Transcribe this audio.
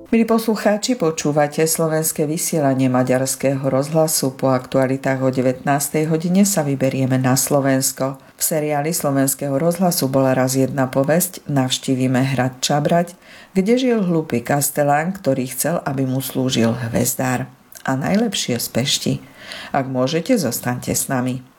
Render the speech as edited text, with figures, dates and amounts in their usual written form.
Milí poslucháči, počúvate slovenské vysielanie Maďarského rozhlasu. Po aktualitách o 19. hodine sa vyberieme na Slovensko. V seriáli Slovenského rozhlasu Bola raz jedna povesť navštívime hrad Čabrať, kde žil hlúpy kastelán, ktorý chcel, aby mu slúžil hvezdár. A najlepšie z Pešti. Ak môžete, zostaňte s nami.